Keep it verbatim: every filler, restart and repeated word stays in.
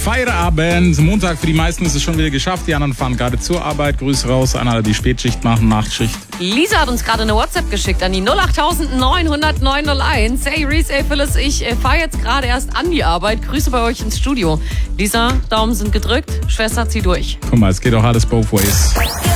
Feierabend. Montag für die meisten ist es schon wieder geschafft. Die anderen fahren gerade zur Arbeit. Grüße raus an alle, die Spätschicht machen, Nachtschicht. Lisa hat uns gerade eine WhatsApp geschickt an die null acht neun null null neun null eins. Hey Reese, hey Phyllis, ich fahre jetzt gerade erst an die Arbeit. Grüße bei euch ins Studio. Lisa, Daumen sind gedrückt. Schwester, zieh durch. Guck mal, es geht auch alles both ways.